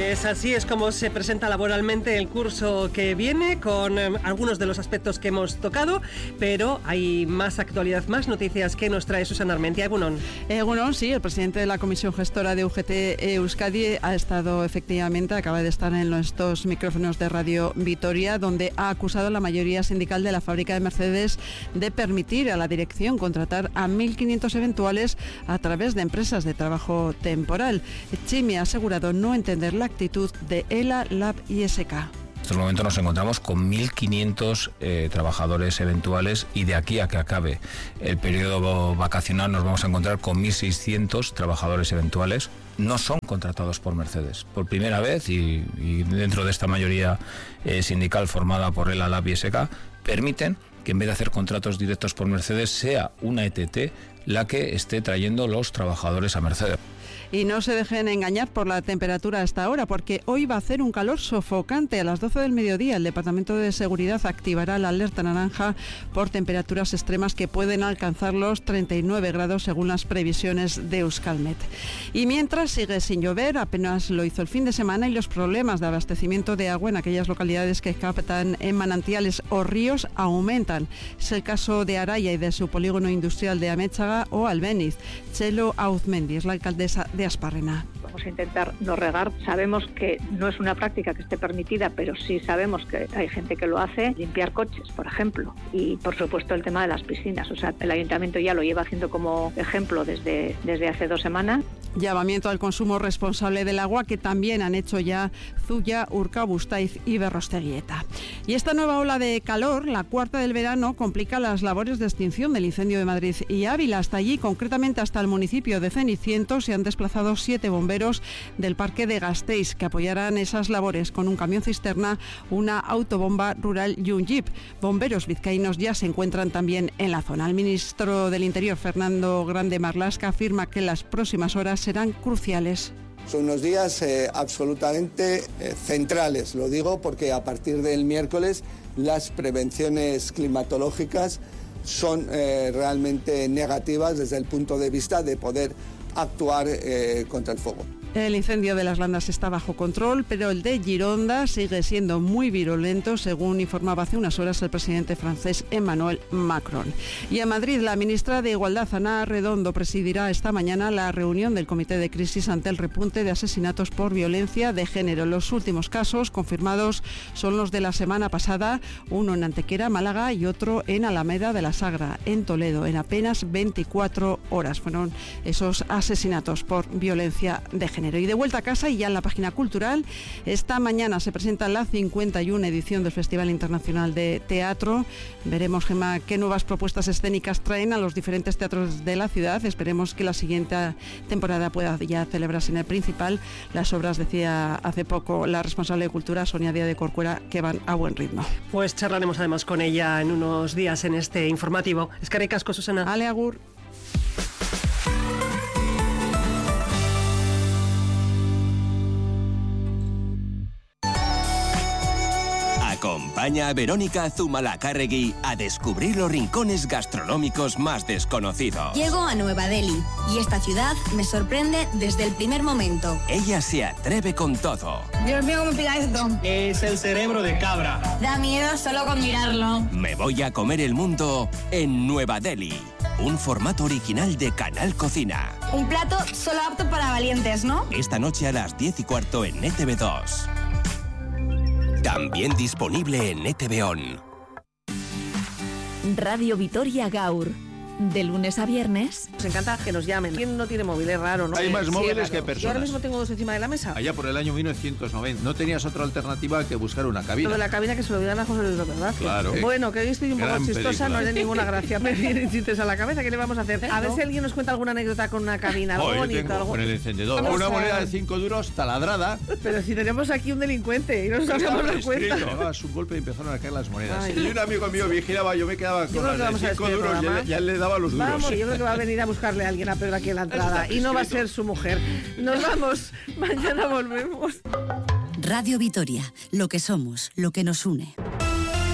Pues así es como se presenta laboralmente el curso que viene, con algunos de los aspectos que hemos tocado, pero hay más actualidad, más noticias que nos trae Susana Armentia. Egunon, sí, el presidente de la Comisión Gestora de UGT Euskadi ha estado acaba de estar en estos micrófonos de Radio Vitoria, donde ha acusado a la mayoría sindical de la fábrica de Mercedes de permitir a la dirección contratar a 1.500 eventuales a través de empresas de trabajo temporal. Chimi ha asegurado no entender la actitud de ELA, LAB y SK. En estos momentos nos encontramos con 1.500 trabajadores eventuales, y de aquí a que acabe el periodo vacacional nos vamos a encontrar con 1.600 trabajadores eventuales. No son contratados por Mercedes. Por primera vez, y dentro de esta mayoría sindical formada por ELA, LAB y SK, permiten que en vez de hacer contratos directos por Mercedes, sea una ETT la que esté trayendo los trabajadores a Mercedes. Y no se dejen engañar por la temperatura a esta hora, porque hoy va a hacer un calor sofocante. A las 12 del mediodía el Departamento de Seguridad activará la alerta naranja por temperaturas extremas que pueden alcanzar los 39 grados según las previsiones de Euskalmet. Y mientras sigue sin llover, apenas lo hizo el fin de semana, y los problemas de abastecimiento de agua en aquellas localidades que captan en manantiales o ríos aumentan. Es el caso de Araya y de su polígono industrial de Améchaga, o Albéniz. Chelo Auzmendi es la alcaldesa de Asparrena. Vamos a intentar no regar. Sabemos que no es una práctica que esté permitida, pero sí sabemos que hay gente que lo hace. Limpiar coches, por ejemplo. Y, por supuesto, el tema de las piscinas. O sea, el ayuntamiento ya lo lleva haciendo como ejemplo desde hace 2 semanas. Llamamiento al consumo responsable del agua, que también han hecho ya Zuya, Urkabustaiz y Berrosteguieta. Y esta nueva ola de calor, la cuarta del verano, complica las labores de extinción del incendio de Madrid y Ávila. Hasta allí, concretamente hasta el municipio de Ceniciento, se han desplazado 7 bomberos del parque de Gasteiz, que apoyarán esas labores con un camión cisterna, una autobomba rural y un jeep. Bomberos vizcaínos ya se encuentran también en la zona. El ministro del Interior, Fernando Grande Marlaska, afirma que las próximas horas serán cruciales. Son unos días absolutamente centrales, lo digo porque a partir del miércoles las prevenciones climatológicas son realmente negativas desde el punto de vista de poder actuar contra el fuego. El incendio de las Landas está bajo control, pero el de Gironda sigue siendo muy virulento, según informaba hace unas horas el presidente francés Emmanuel Macron. Y en Madrid, la ministra de Igualdad, Ana Redondo, presidirá esta mañana la reunión del Comité de Crisis ante el repunte de asesinatos por violencia de género. Los últimos casos confirmados son los de la semana pasada, uno en Antequera, Málaga, y otro en Alameda de la Sagra, en Toledo. En apenas 24 horas fueron esos asesinatos por violencia de género. Y de vuelta a casa, y ya en la página cultural, esta mañana se presenta la 51 edición del Festival Internacional de Teatro. Veremos, Gemma, qué nuevas propuestas escénicas traen a los diferentes teatros de la ciudad. Esperemos que la siguiente temporada pueda ya celebrarse en el principal. Las obras, decía hace poco la responsable de Cultura, Sonia Díaz de Corcuera, que van a buen ritmo. Pues charlaremos además con ella en unos días en este informativo. Eskerrik asko, Susana. Ale, agur. Acompaña a Verónica Zumalacárregui a descubrir los rincones gastronómicos más desconocidos. Llego a Nueva Delhi y esta ciudad me sorprende desde el primer momento. Ella se atreve con todo. Dios mío, ¿cómo pica esto? Es el cerebro de cabra. Da miedo solo con mirarlo. Me voy a comer el mundo en Nueva Delhi. Un formato original de Canal Cocina. Un plato solo apto para valientes, ¿no? Esta noche a las 10:15 en ETV2. También disponible en ETV On. Radio Vitoria Gaur. De lunes a viernes. Nos encanta que nos llamen. ¿Quién no tiene móvil? Es raro, ¿no? Hay más móviles que Yo personas. ahora mismo tengo 2 encima de la mesa. Allá por el año 1990. No tenías otra alternativa que buscar una cabina. Lo de la cabina que se lo digan a José Luis López Vázquez. Claro. Bueno, que hoy estoy un poco Gran chistosa, película. no es de ninguna gracia. Me vienen chistes a la cabeza. ¿Qué le vamos a hacer? A ver si alguien nos cuenta alguna anécdota con una cabina. Algo Yo bonito. tengo Algo... con el encendedor. Vamos Una a- moneda de 5 duros taladrada. Pero si tenemos aquí un delincuente y no nos habíamos dado cuenta. Dabas un golpe y empezaron a caer las monedas. Ay. Y un amigo mío vigilaba, yo me quedaba Yo con creo que las vamos de a 5 despedir el duros y programa. ya le daba los duros. Vamos, yo creo que va a venir a buscarle a alguien a Pedro aquí en la entrada. Y no va a ser su mujer. Nos vamos. Mañana volvemos. Radio Vitoria, lo que somos, lo que nos une.